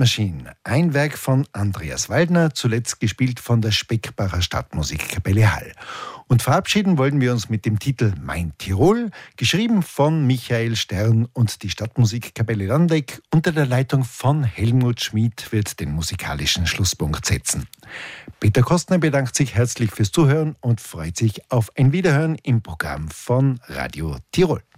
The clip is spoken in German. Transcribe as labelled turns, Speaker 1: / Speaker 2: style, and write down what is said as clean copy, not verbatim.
Speaker 1: Machine, ein Werk von Andreas Waldner, zuletzt gespielt von der Speckbacher Stadtmusikkapelle Hall. Und verabschieden wollen wir uns mit dem Titel Mein Tirol, geschrieben von Michael Stern, und die Stadtmusikkapelle Landeck unter der Leitung von Helmut Schmid wird den musikalischen Schlusspunkt setzen. Peter Kostner bedankt sich herzlich fürs Zuhören und freut sich auf ein Wiederhören im Programm von Radio Tirol.